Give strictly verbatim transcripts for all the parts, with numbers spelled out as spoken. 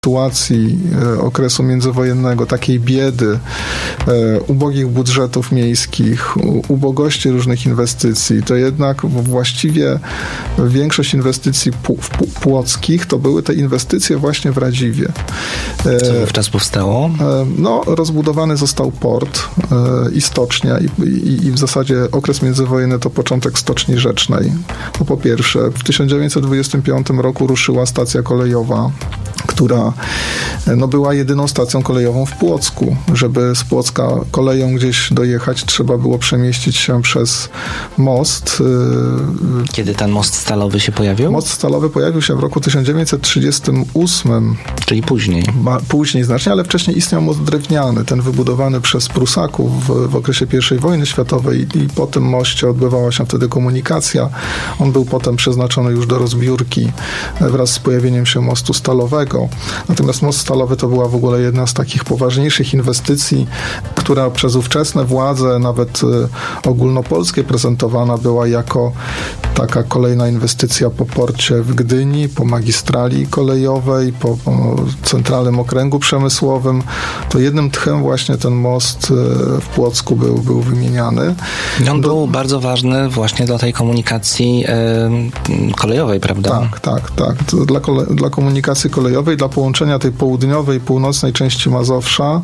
sytuacji okresu międzywojennego, takiej biedy, ubogich budżetów miejskich, ubogości różnych inwestycji, to jednak właściwie większość inwestycji płockich to były te inwestycje właśnie w Radziwie. Co wówczas powstało? No, rozbudowany został port i stocznia i, i, i w zasadzie okres międzywojenny to początek Stoczni Rzecznej. To po pierwsze. W tysiąc dziewięćset dwudziestym piątym roku ruszyła stacja kolejowa, która no, była jedyną stacją kolejową w Płocku. Żeby z Płocka koleją gdzieś dojechać, trzeba było przemieścić się przez most. Kiedy ten most stalowy się pojawił? Most stalowy pojawił się w roku tysiąc dziewięćset trzydziestym ósmym. Czyli później. Ma, później znacznie, ale wcześniej istniał most drewniany, ten wybudowany przez Prusaków w, w okresie pierwszej wojny światowej i po tym moście odbywała się wtedy komunikacja. On był potem przeznaczony już do rozbiórki wraz z pojawieniem się mostu stalowego. Natomiast most stalowy to była w ogóle jedna z takich poważniejszych inwestycji, która przez ówczesne władze, nawet ogólnopolskie, prezentowana była jako taka kolejna inwestycja po porcie w Gdyni, po magistrali kolejowej, po, po centralnym okręgu przemysłowym. To jednym tchem właśnie ten most w Płocku był, był wymieniany. I on był Do... bardzo ważny właśnie dla tej komunikacji yy, kolejowej, prawda? Tak, tak, tak. To dla, kole... dla komunikacji kolejowej, dla połączenia tej południowej i północnej części Mazowsza.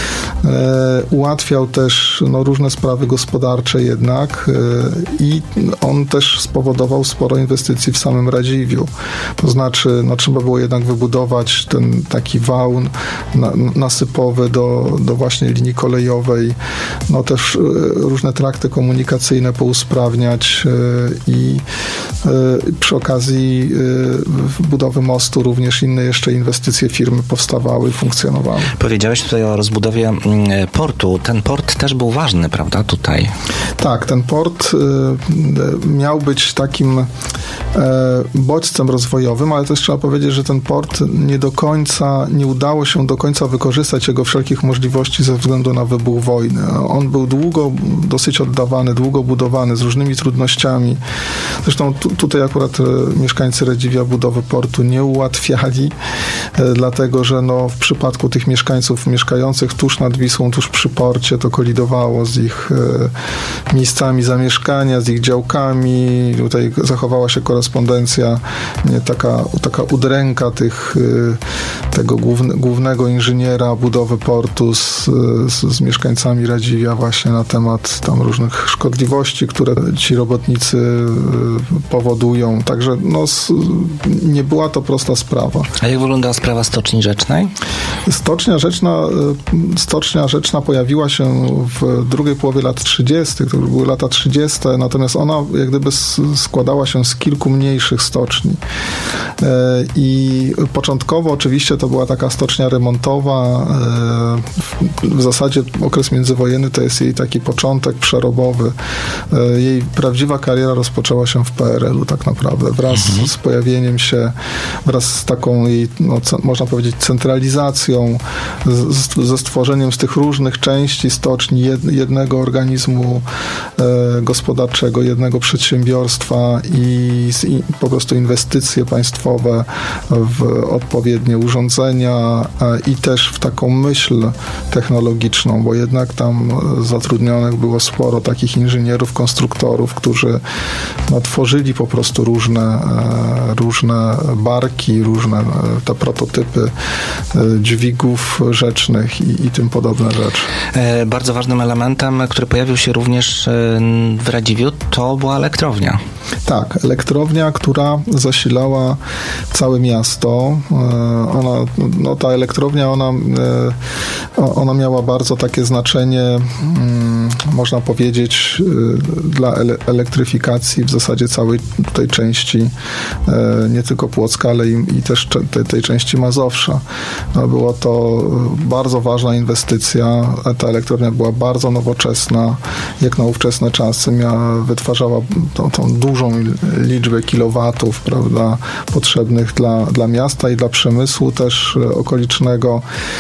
E, ułatwiał też no, różne sprawy gospodarcze jednak e, i on też spowodował sporo inwestycji w samym Radziwiu. To znaczy, no, trzeba było jednak wybudować ten taki wał na, nasypowy do, do właśnie linii kolejowej. No też e, różne trakty komunikacyjne pousprawniać e, i e, przy okazji e, budowy mostu również inne jeszcze inwestycje firmy powstawały i funkcjonowały. Powiedziałeś tutaj o rozbudowie portu. Ten port też był ważny, prawda, tutaj? Tak, ten port y, miał być takim y, bodźcem rozwojowym, ale też trzeba powiedzieć, że ten port nie do końca, nie udało się do końca wykorzystać jego wszelkich możliwości ze względu na wybuch wojny. On był długo, dosyć oddawany, długo budowany, z różnymi trudnościami. Zresztą tu, tutaj akurat y, mieszkańcy Radziwia budowy portu nie ułatwiali, y, dlatego, że no, w przypadku tych mieszkańców mieszkających tuż nad Wisłą, tuż przy porcie, to kolidowało z ich e, miejscami zamieszkania, z ich działkami. Tutaj zachowała się korespondencja, nie, taka, taka udręka tych, e, tego główne, głównego inżyniera budowy portu z, z, z mieszkańcami Radziwia właśnie na temat tam różnych szkodliwości, które ci robotnicy e, powodują. Także no, s, nie była to prosta sprawa. A jak wyglądała sprawa Stoczni Rzecznej? Stocznia Rzeczna, Stocznia Rzeczna pojawiła się w drugiej połowie lat trzydziestych, to były lata trzydzieste, natomiast ona jak gdyby składała się z kilku mniejszych stoczni. I początkowo oczywiście to była taka stocznia remontowa. W zasadzie okres międzywojenny to jest jej taki początek przerobowy. Jej prawdziwa kariera rozpoczęła się w P R L u tak naprawdę. Wraz mhm. z pojawieniem się, wraz z taką jej, no, można powiedzieć, centralizacją, z, ze stworzeniem z tych różnych części stoczni jednego organizmu e, gospodarczego, jednego przedsiębiorstwa i, i po prostu inwestycje państwowe w odpowiednie urządzenia e, i też w taką myśl technologiczną, bo jednak tam zatrudnionych było sporo takich inżynierów, konstruktorów, którzy no, tworzyli po prostu różne, e, różne barki, różne e, te prototypy e, dźwigów rzecznych i, i tym podobne rzeczy. Bardzo ważnym elementem, który pojawił się również w Radziwiu, to była elektrownia. Tak, elektrownia, która zasilała całe miasto. Ona, no ta elektrownia, ona, ona miała bardzo takie znaczenie, można powiedzieć, dla elektryfikacji w zasadzie całej tej części, nie tylko Płocka, ale i, i też tej, tej części Mazowsza. No, było to bardzo ważna inwestycja. Ta elektrownia była bardzo nowoczesna, jak na ówczesne czasy. Miała, wytwarzała tą, tą dużą dużą liczbę kilowatów, prawda, potrzebnych dla, dla miasta i dla przemysłu też okolicznego.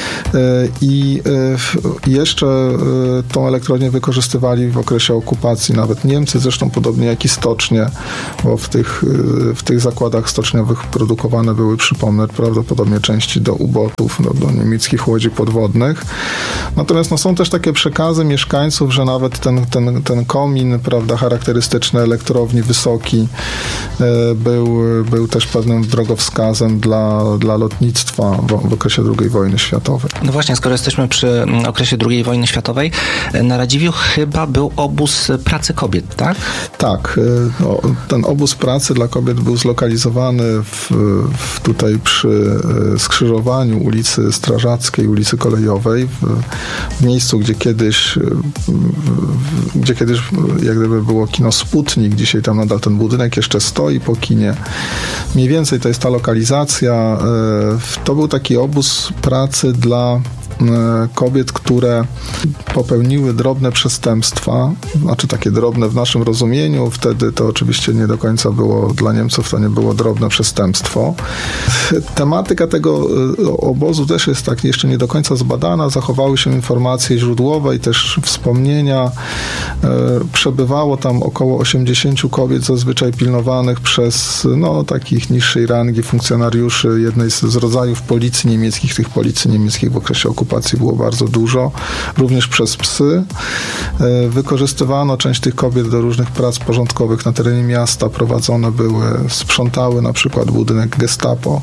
I jeszcze tą elektrownię wykorzystywali w okresie okupacji nawet Niemcy, zresztą podobnie jak i stocznie, bo w tych, w tych zakładach stoczniowych produkowane były, przypomnę, prawdopodobnie części do ubotów, do, do niemieckich łodzi podwodnych. Natomiast no, są też takie przekazy mieszkańców, że nawet ten, ten, ten komin, prawda, charakterystyczny elektrowni, wysoki, był, był też pewnym drogowskazem dla, dla lotnictwa w, w okresie drugiej wojny światowej. No właśnie, skoro jesteśmy przy okresie drugiej wojny światowej, na Radziwiłł chyba był obóz pracy kobiet, tak? Tak. No, ten obóz pracy dla kobiet był zlokalizowany w, w tutaj przy skrzyżowaniu ulicy Strażackiej, ulicy Kolejowej, w, w miejscu, gdzie kiedyś gdzie kiedyś jak gdyby było kino Sputnik, dzisiaj tam nadal ten budynek jeszcze stoi po kinie. Mniej więcej to jest ta lokalizacja. To był taki obóz pracy dla kobiet, które popełniły drobne przestępstwa, znaczy takie drobne w naszym rozumieniu, wtedy to oczywiście nie do końca było, dla Niemców to nie było drobne przestępstwo. Tematyka tego obozu też jest tak jeszcze nie do końca zbadana, zachowały się informacje źródłowe i też wspomnienia. Przebywało tam około osiemdziesięciu kobiet, zazwyczaj pilnowanych przez no, takich niższej rangi funkcjonariuszy jednej z, z rodzajów policji niemieckich. Tych policji niemieckich w okresie okupacji było bardzo dużo, również przez psy. Wykorzystywano część tych kobiet do różnych prac porządkowych na terenie miasta, prowadzone były, sprzątały na przykład budynek Gestapo.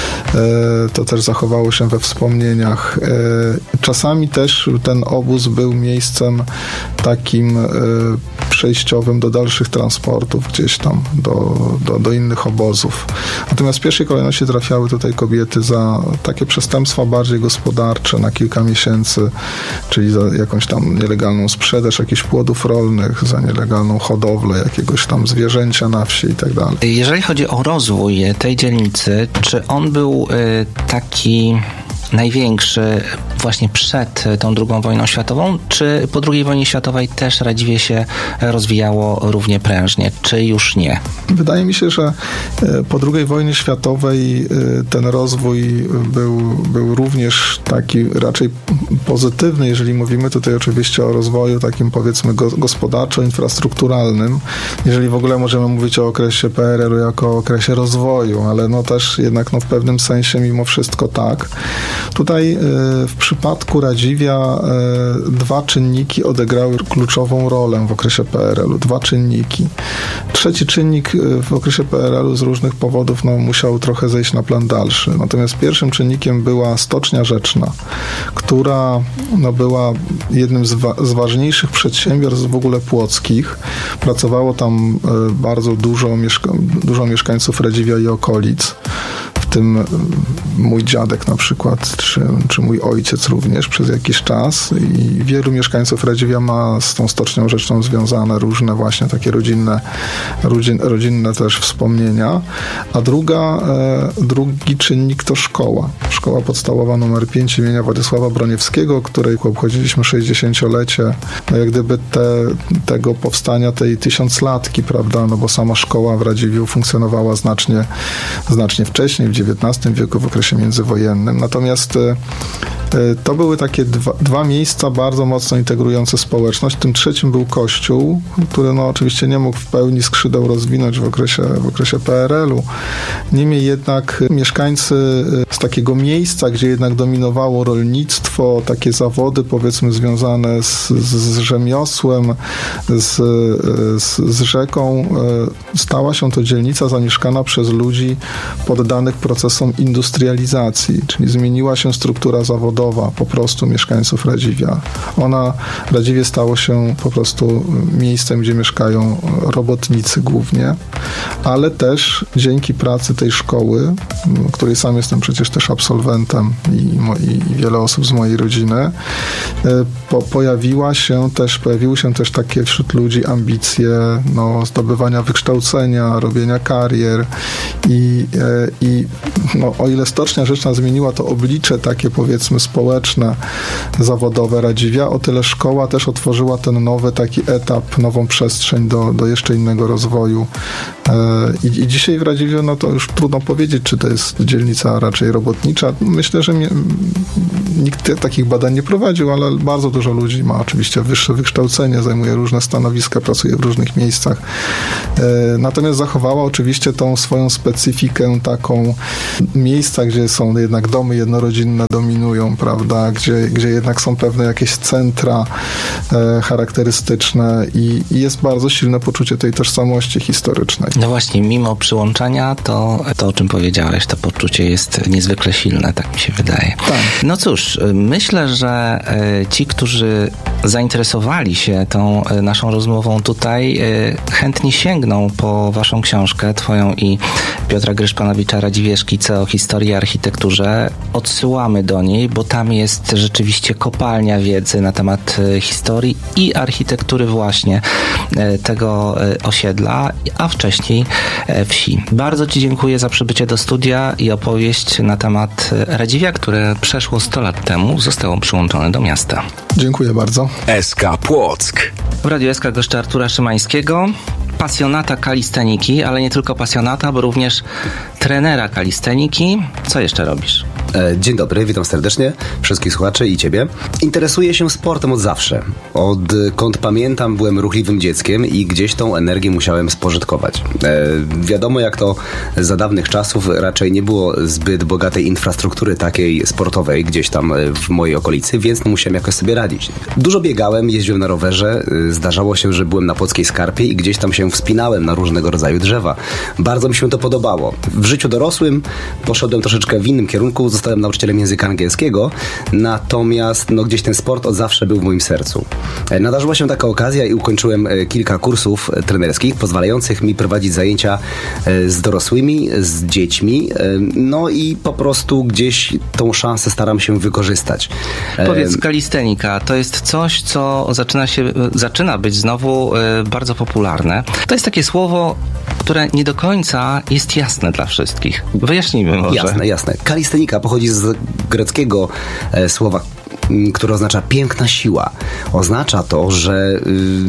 To też zachowało się we wspomnieniach. Czasami też ten obóz był miejscem takim przejściowym do dalszych transportów gdzieś tam, do, do, do innych obozów. Natomiast w pierwszej kolejności trafiały tutaj kobiety za takie przestępstwa bardziej gospodarcze na kilka miesięcy, czyli za jakąś tam nielegalną sprzedaż jakichś płodów rolnych, za nielegalną hodowlę jakiegoś tam zwierzęcia na wsi i tak dalej. Jeżeli chodzi o rozwój tej dzielnicy, czy on był y, taki największy właśnie przed tą drugą wojną światową, czy po drugiej wojnie światowej też Radziwie się rozwijało równie prężnie, czy już nie? Wydaje mi się, że po drugiej wojnie światowej ten rozwój był, był również taki raczej pozytywny, jeżeli mówimy tutaj oczywiście o rozwoju takim powiedzmy gospodarczo-infrastrukturalnym, jeżeli w ogóle możemy mówić o okresie P R L u jako o okresie rozwoju, ale no też jednak no w pewnym sensie mimo wszystko tak. Tutaj w przypadku Radziwia dwa czynniki odegrały kluczową rolę w okresie P R L u. Dwa czynniki. Trzeci czynnik w okresie P R L u z różnych powodów no, musiał trochę zejść na plan dalszy. Natomiast pierwszym czynnikiem była Stocznia Rzeczna, która no, była jednym z, wa- z ważniejszych przedsiębiorstw w ogóle płockich. Pracowało tam bardzo dużo, mieszka- dużo mieszkańców Radziwia i okolic. W tym mój dziadek na przykład, czy, czy mój ojciec również przez jakiś czas i wielu mieszkańców Radziwia ma z tą Stocznią Rzeczną związane różne właśnie takie rodzinne, rodzin, rodzinne też wspomnienia. A druga, e, drugi czynnik to szkoła. Szkoła podstawowa numer pięć imienia Władysława Broniewskiego, której obchodziliśmy sześćdziesięciolecie, no jak gdyby te, tego powstania tej tysiąclatki, prawda, no bo sama szkoła w Radziwiu funkcjonowała znacznie, znacznie wcześniej, w dziewiętnastym wieku, w okresie międzywojennym. Natomiast e, to były takie dwa, dwa miejsca bardzo mocno integrujące społeczność. Tym trzecim był Kościół, który no oczywiście nie mógł w pełni skrzydeł rozwinąć w okresie, w okresie P R L u. Niemniej jednak mieszkańcy z takiego miejsca, gdzie jednak dominowało rolnictwo, takie zawody powiedzmy związane z, z, z rzemiosłem, z, z, z rzeką, stała się to dzielnica zamieszkana przez ludzi poddanych procesom industrializacji, czyli zmieniła się struktura zawodowa po prostu mieszkańców Radziwia. Ona, Radziwie stało się po prostu miejscem, gdzie mieszkają robotnicy głównie, ale też dzięki pracy tej szkoły, której sam jestem przecież też absolwentem i, i wiele osób z mojej rodziny, po, pojawiła się też, pojawiły się też takie wśród ludzi ambicje no, zdobywania wykształcenia, robienia karier i, i no, o ile Stocznia Rzeczna zmieniła to oblicze takie powiedzmy społeczne, zawodowe Radziwia, o tyle szkoła też otworzyła ten nowy taki etap, nową przestrzeń do, do jeszcze innego rozwoju. I, i dzisiaj w Radziwiu, no to już trudno powiedzieć, czy to jest dzielnica raczej robotnicza. Myślę, że mnie, nikt takich badań nie prowadził, ale bardzo dużo ludzi ma oczywiście wyższe wykształcenie, zajmuje różne stanowiska, pracuje w różnych miejscach. Natomiast zachowała oczywiście tą swoją specyfikę taką miejsca, gdzie są jednak domy jednorodzinne dominują, prawda, gdzie, gdzie jednak są pewne jakieś centra e, charakterystyczne i, i jest bardzo silne poczucie tej tożsamości historycznej. No właśnie, mimo przyłączania, to to, o czym powiedziałeś, to poczucie jest niezwykle silne, tak mi się wydaje. Tak. No cóż, myślę, że ci, którzy zainteresowali się tą naszą rozmową tutaj, chętnie sięgną po waszą książkę, twoją i Piotra Gryszpanowicza Radziwieszkice o historii i architekturze. Odsyłamy do niej, bo tam jest rzeczywiście kopalnia wiedzy na temat historii i architektury właśnie tego osiedla, a wcześniej wsi. Bardzo ci dziękuję za przybycie do studia i opowieść na temat Radziwia, które przeszło sto lat temu zostało przyłączone do miasta. Dziękuję bardzo. S K Płock. W Radiu S K goszczę Artura Szymańskiego, pasjonata kalisteniki, ale nie tylko pasjonata, bo również trenera kalisteniki. Co jeszcze robisz? Dzień dobry, witam serdecznie wszystkich słuchaczy i ciebie. Interesuję się sportem od zawsze. Odkąd pamiętam, byłem ruchliwym dzieckiem i gdzieś tą energię musiałem spożytkować. E, wiadomo, jak to za dawnych czasów raczej nie było zbyt bogatej infrastruktury takiej sportowej gdzieś tam w mojej okolicy, więc no musiałem jakoś sobie radzić. Dużo biegałem, jeździłem na rowerze, zdarzało się, że byłem na Płockiej Skarpie i gdzieś tam się wspinałem na różnego rodzaju drzewa. Bardzo mi się to podobało. W życiu dorosłym poszedłem troszeczkę w innym kierunku, zostałem nauczycielem języka angielskiego, natomiast no, gdzieś ten sport od zawsze był w moim sercu. Nadarzyła się taka okazja i ukończyłem kilka kursów trenerskich, pozwalających mi prowadzić zajęcia z dorosłymi, z dziećmi, no i po prostu gdzieś tą szansę staram się wykorzystać. Powiedz, kalistenika to jest coś, co zaczyna się, zaczyna być znowu bardzo popularne. To jest takie słowo, które nie do końca jest jasne dla wszystkich. Wyjaśnijmy może. Jasne, jasne. Kalistenika pochodzi z greckiego e, słowa, które oznacza piękna siła. Oznacza to, że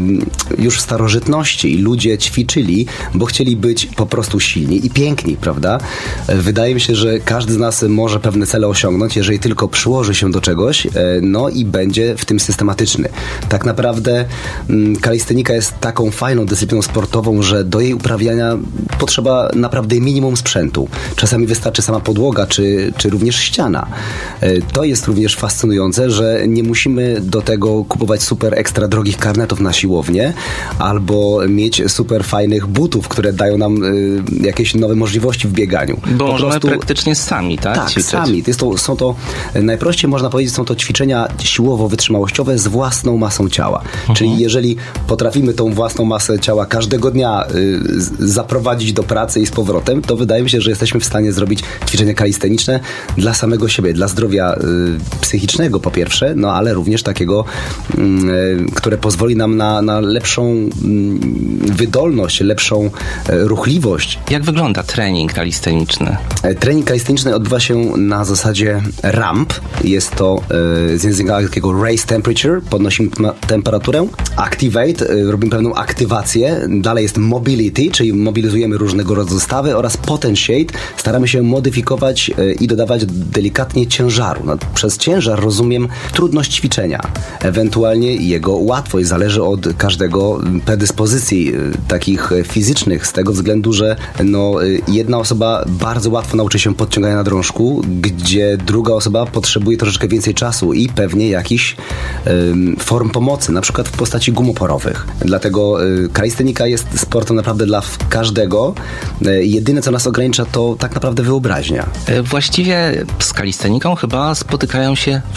y, już w starożytności ludzie ćwiczyli, bo chcieli być po prostu silni i piękni, prawda? Wydaje mi się, że każdy z nas może pewne cele osiągnąć, jeżeli tylko przyłoży się do czegoś, y, no i będzie w tym systematyczny. Tak naprawdę y, kalistenika jest taką fajną dyscypliną sportową, że do jej uprawiania potrzeba naprawdę minimum sprzętu. Czasami wystarczy sama podłoga, czy, czy również ściana. Y, to jest również fascynujące, że nie musimy do tego kupować super ekstra drogich karnetów na siłownię albo mieć super fajnych butów, które dają nam y, jakieś nowe możliwości w bieganiu. Bo po możemy prostu praktycznie sami, tak? Tak, ćwiczyć. sami. Jest to, są to, najprościej można powiedzieć, są to ćwiczenia siłowo-wytrzymałościowe z własną masą ciała. Mhm. Czyli jeżeli potrafimy tą własną masę ciała każdego dnia y, zaprowadzić do pracy i z powrotem, to wydaje mi się, że jesteśmy w stanie zrobić ćwiczenia kalisteniczne dla samego siebie, dla zdrowia y, psychicznego po pierwsze, no ale również takiego, y, które pozwoli nam na, na lepszą y, wydolność, lepszą y, ruchliwość. Jak wygląda trening kalisteniczny? Trening kalisteniczny odbywa się na zasadzie ramp. Jest to y, z języka angielskiego raise temperature, podnosimy temperaturę. Activate, y, robimy pewną aktywację. Dalej jest mobility, czyli mobilizujemy różnego rodzaju zestawy, oraz potentiate. Staramy się modyfikować y, i dodawać delikatnie ciężaru. No, przez ciężar rozumiem trudność ćwiczenia. Ewentualnie jego łatwość zależy od każdego predyspozycji y, takich fizycznych, z tego względu, że no, y, jedna osoba bardzo łatwo nauczy się podciągania na drążku, gdzie druga osoba potrzebuje troszeczkę więcej czasu i pewnie jakichś y, form pomocy, na przykład w postaci gum oporowych. Dlatego y, kalistenika jest sportem naprawdę dla każdego. Y, jedyne, co nas ogranicza, to tak naprawdę wyobraźnia. Właściwie z kalisteniką chyba spotykają się wszyscy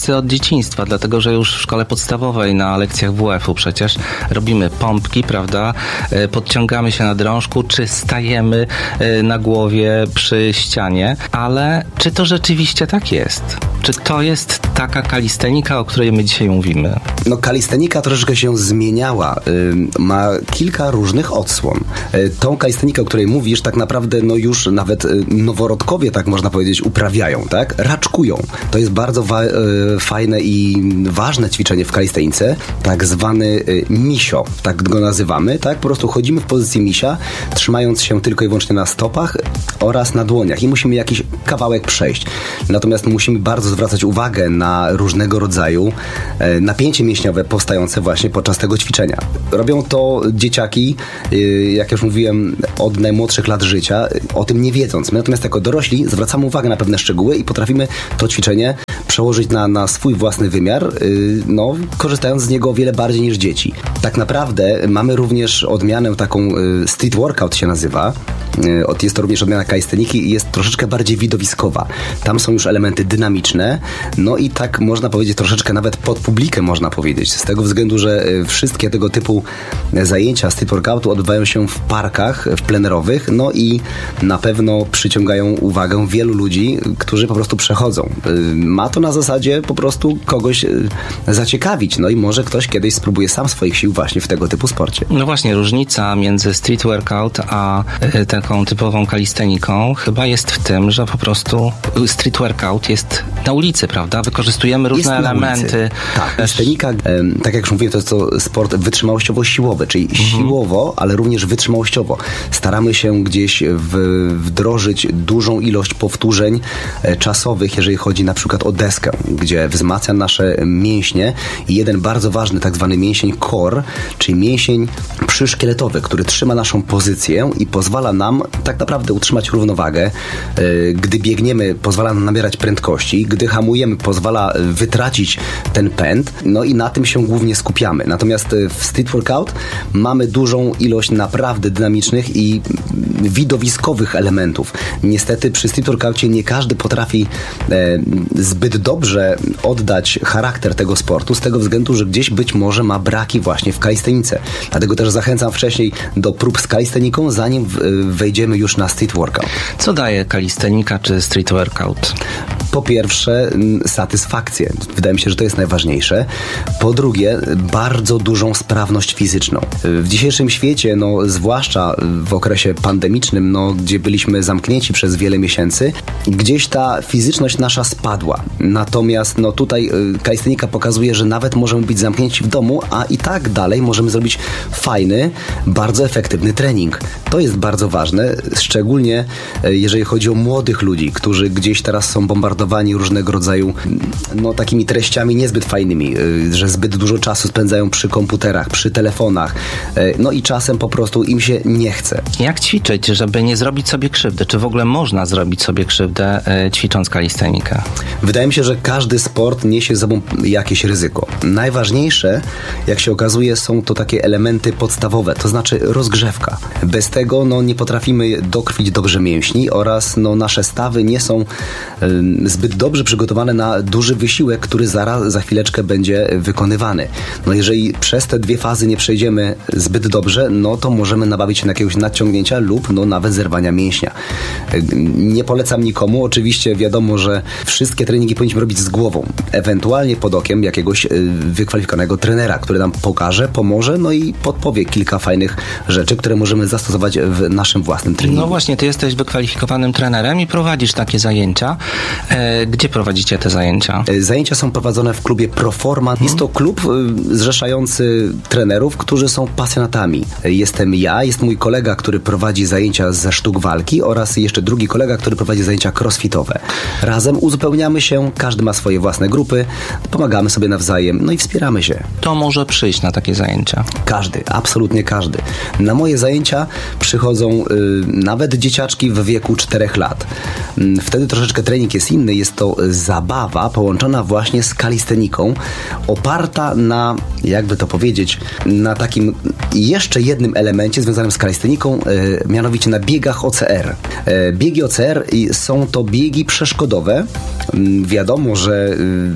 wszyscy od dzieciństwa, dlatego że już w szkole podstawowej na lekcjach W F-u przecież robimy pompki, prawda? Podciągamy się na drążku, czy stajemy na głowie przy ścianie, ale czy to rzeczywiście tak jest? Czy to jest taka kalistenika, o której my dzisiaj mówimy? No kalistenika troszeczkę się zmieniała. Yy, ma kilka różnych odsłon. Yy, tą kalistenikę, o której mówisz, tak naprawdę no już nawet yy, noworodkowie, tak można powiedzieć, uprawiają, tak? Raczkują. To jest bardzo wa- yy, fajne i ważne ćwiczenie w kalistenice, tak zwany yy, misio, tak go nazywamy, tak? Po prostu chodzimy w pozycji misia, trzymając się tylko i wyłącznie na stopach oraz na dłoniach i musimy jakiś kawałek przejść. Natomiast musimy bardzo zwracać uwagę na różnego rodzaju e, napięcie mięśniowe powstające właśnie podczas tego ćwiczenia. Robią to dzieciaki, e, jak już mówiłem, od najmłodszych lat życia, o tym nie wiedząc. My natomiast jako dorośli zwracamy uwagę na pewne szczegóły i potrafimy to ćwiczenie przełożyć na, na swój własny wymiar, e, no, korzystając z niego o wiele bardziej niż dzieci. Tak naprawdę mamy również odmianę taką, e, street workout się nazywa. E, jest to również odmiana kalisteniki i jest troszeczkę bardziej widowiskowa. Tam są już elementy dynamiczne, no i tak można powiedzieć troszeczkę nawet pod publikę można powiedzieć. Z tego względu, że wszystkie tego typu zajęcia street workoutu odbywają się w parkach w plenerowych, no i na pewno przyciągają uwagę wielu ludzi, którzy po prostu przechodzą. Ma to na zasadzie po prostu kogoś zaciekawić, no i może ktoś kiedyś spróbuje sam swoich sił właśnie w tego typu sporcie. No właśnie, różnica między street workout a taką typową kalisteniką chyba jest w tym, że po prostu street workout jest na ulicy, prawda? Wykorzystujemy różne jest elementy. Tak, kalistenika, tak jak już mówiłem, to jest to sport wytrzymałościowo-siłowy, czyli mhm. siłowo, ale również wytrzymałościowo. Staramy się gdzieś w, wdrożyć dużą ilość powtórzeń czasowych, jeżeli chodzi na przykład o deskę, gdzie wzmacnia nasze mięśnie i jeden bardzo ważny tak zwany mięsień core, czyli mięsień przyszkieletowy, który trzyma naszą pozycję i pozwala nam tak naprawdę utrzymać równowagę. Gdy biegniemy, pozwala nam nabierać prędkości, gdy hamujemy, pozwala wytracić ten pęd, no i na tym się głównie skupiamy. Natomiast w street workout mamy dużą ilość naprawdę dynamicznych i widowiskowych elementów. Niestety przy street workoutie nie każdy potrafi e, zbyt dobrze oddać charakter tego sportu, z tego względu, że gdzieś być może ma braki właśnie w kalistenice. Dlatego też zachęcam wcześniej do prób z kalisteniką, zanim w, wejdziemy już na street workout. Co daje kalistenika czy street workout? Po pierwsze, satysfakcję. Wydaje mi się, że to jest najważniejsze. Po drugie, bardzo dużą sprawność fizyczną. W dzisiejszym świecie, no, zwłaszcza w okresie pandemicznym, no, gdzie byliśmy zamknięci przez wiele miesięcy, gdzieś ta fizyczność nasza spadła. Natomiast no, tutaj kalistenika pokazuje, że nawet możemy być zamknięci w domu, a i tak dalej możemy zrobić fajny, bardzo efektywny trening. To jest bardzo ważne, szczególnie jeżeli chodzi o młodych ludzi, którzy gdzieś teraz są bombardowani różnego rodzaju no, takimi treściami niezbyt fajnymi, że zbyt dużo czasu spędzają przy komputerach, przy telefonach, no i czasem po prostu im się nie chce. Jak ćwiczyć, żeby nie zrobić sobie krzywdy? Czy w ogóle można zrobić sobie krzywdę ćwicząc kalistenikę? Wydaje mi się, że każdy sport niesie ze sobą jakieś ryzyko. Najważniejsze, jak się okazuje, są to takie elementy podstawowe, to znaczy rozgrzewka. Bez tego no, nie potrafimy dokrwić dobrze mięśni oraz no, nasze stawy nie są y, zbyt dobrze przygotowane na duży wysiłek, który zaraz, za chwileczkę będzie wykonywany. No jeżeli przez te dwie fazy nie przejdziemy zbyt dobrze, no to możemy nabawić się na jakiegoś nadciągnięcia lub no nawet zerwania mięśnia. Nie polecam nikomu, oczywiście wiadomo, że wszystkie treningi powinniśmy robić z głową, ewentualnie pod okiem jakiegoś wykwalifikowanego trenera, który nam pokaże, pomoże, no i podpowie kilka fajnych rzeczy, które możemy zastosować w naszym własnym treningu. No właśnie, ty jesteś wykwalifikowanym trenerem i prowadzisz takie zajęcia. E, gdzie prowadzicie te zajęcia? Zajęcia są prowadzone w klubie Proforma. Hmm. Jest to klub zrzeszający trenerów, którzy są pasjonatami. Jestem ja, jest mój kolega, który prowadzi zajęcia ze sztuk walki oraz jeszcze drugi kolega, który prowadzi zajęcia crossfitowe. Razem uzupełniamy się, każdy ma swoje własne grupy, pomagamy sobie nawzajem, no i wspieramy się. To może przyjść na takie zajęcia? Każdy, absolutnie każdy. Na moje zajęcia przychodzą y, nawet dzieciaczki w wieku czterech lat. Y, wtedy troszeczkę trening jest inny, jest to zabawa połączona właśnie z kalisteniką, oparta na, jakby to powiedzieć, na takim I jeszcze jednym elemencie związanym z kalisteniką, e, mianowicie na biegach O C R. E, biegi O C R są to biegi przeszkodowe. Mm, wiadomo, że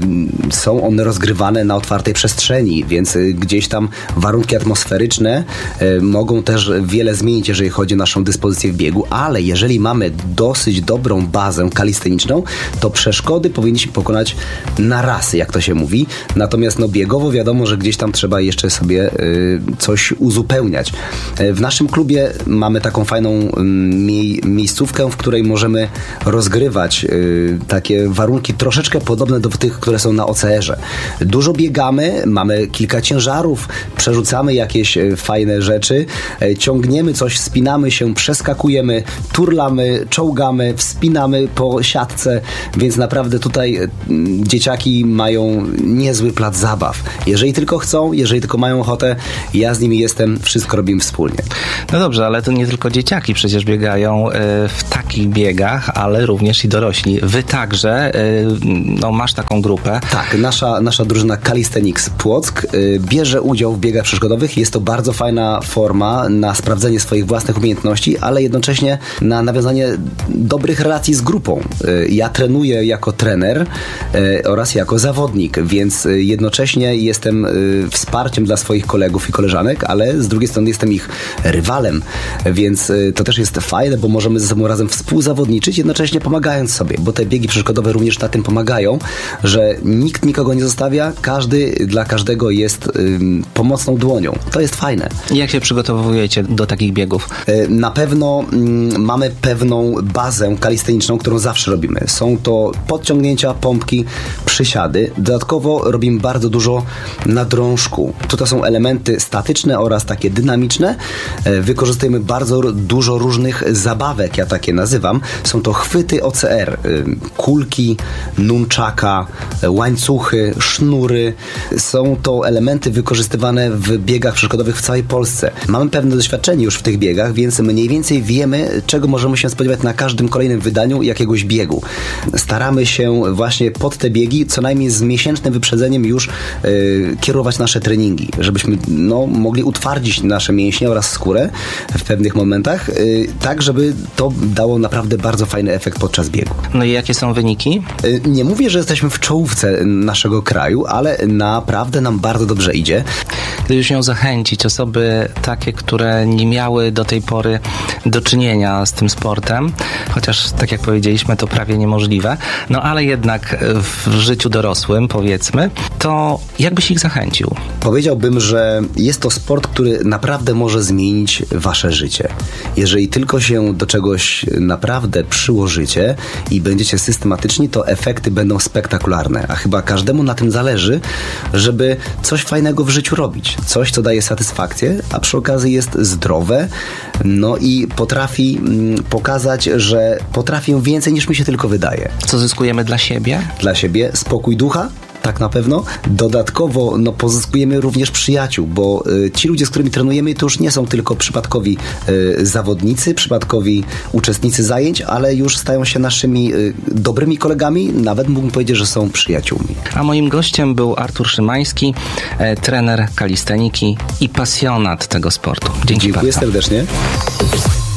y, są one rozgrywane na otwartej przestrzeni, więc y, gdzieś tam warunki atmosferyczne y, mogą też wiele zmienić, jeżeli chodzi o naszą dyspozycję w biegu, ale jeżeli mamy dosyć dobrą bazę kalisteniczną, to przeszkody powinniśmy pokonać na raz, jak to się mówi. Natomiast no biegowo wiadomo, że gdzieś tam trzeba jeszcze sobie y, coś uzupełniać. Y, w naszym klubie mamy taką fajną y, mie- miejscówkę, w której możemy rozgrywać y, takie warunki troszeczkę podobne do tych, które są na O C R-ze. Dużo biegamy, mamy kilka ciężarów, przerzucamy jakieś y, fajne rzeczy, y, ciągniemy coś, spinamy się, przeskakujemy, turlamy, czołgamy, wspinamy po siatce, więc naprawdę tutaj y, dzieciaki mają niezły plac zabaw. Jeżeli tylko chcą, jeżeli tylko mają ochotę, ja z nimi jestem, wszystko robimy wspólnie. No dobrze, ale to nie tylko dzieciaki przecież biegają y, w takich biegach, ale również i dorośli. Wy także, y, no masz taką grupę. Tak, nasza, nasza drużyna Calisthenics Płock y, bierze udział w biegach przeszkodowych. Jest to bardzo fajna forma na sprawdzenie swoich własnych umiejętności, ale jednocześnie na nawiązanie dobrych relacji z grupą. Y, ja trenuję jako trener y, oraz jako zawodnik, więc y, jednocześnie jestem y, wsparciem dla swoich kolegów i koleżanek, ale z drugiej strony jestem ich rywalem, więc y, to też jest fajne, bo możemy ze sobą razem współzawodniczyć, jednocześnie pomagając sobie, bo te biegi przeszkodowe również na tym pomagają, że nikt nikogo nie zostawia, każdy dla każdego jest y, pomocną dłonią. To jest fajne. Jak się przygotowujecie do takich biegów? Y, na pewno y, mamy pewną bazę kalisteniczną, którą zawsze robimy. Są to podciągnięcia, pompki, przysiady. Dodatkowo robimy bardzo dużo na drążku. To są elementy statyczne oraz takie dynamiczne. Y, wykorzystujemy bardzo dużo różnych zabawek, ja takie nazywam. Są to chwyty O C R, y, kulki, nunchaka, łańcuchy, sznury. Są to elementy wykorzystywane w biegach przeszkodowych w całej Polsce. Mamy pewne doświadczenie już w tych biegach, więc mniej więcej wiemy, czego możemy się spodziewać na każdym kolejnym wydaniu jakiegoś biegu. Staramy się właśnie pod te biegi co najmniej z miesięcznym wyprzedzeniem już yy, kierować nasze treningi, żebyśmy no, mogli utwardzić nasze mięśnie oraz skórę w pewnych momentach, yy, tak żeby to dało naprawdę bardzo fajny efekt podczas biegu. No i jakie są wyniki? Yy, nie mówię, że jesteśmy w czołówce naszego kraju, ale naprawdę nam bardzo dobrze idzie. Gdybyś miał zachęcić osoby takie, które nie miały do tej pory do czynienia z tym sportem, chociaż tak jak powiedzieliśmy, to prawie niemożliwe, no ale jednak w życiu dorosłym, powiedzmy, to jak byś ich zachęcił? Powiedziałbym, że jest to sport, który naprawdę może zmienić wasze życie. Jeżeli tylko się do czegoś naprawdę przyłożycie i będziecie systematyczni, to efekty będą spektakularne, a chyba każdemu na tym zależy, żeby coś fajnego w życiu robić. Coś, co daje satysfakcję, a przy okazji jest zdrowe, no i potrafi mm, pokazać, że potrafię więcej niż mi się tylko wydaje. Co zyskujemy dla siebie? Dla siebie spokój ducha, tak na pewno. Dodatkowo no, pozyskujemy również przyjaciół, bo y, ci ludzie, z którymi trenujemy, to już nie są tylko przypadkowi y, zawodnicy, przypadkowi uczestnicy zajęć, ale już stają się naszymi y, dobrymi kolegami, nawet mógłbym powiedzieć, że są przyjaciółmi. A moim gościem był Artur Szymański, e, trener kalisteniki i pasjonat tego sportu. Dzięki Dziękuję bardzo. serdecznie.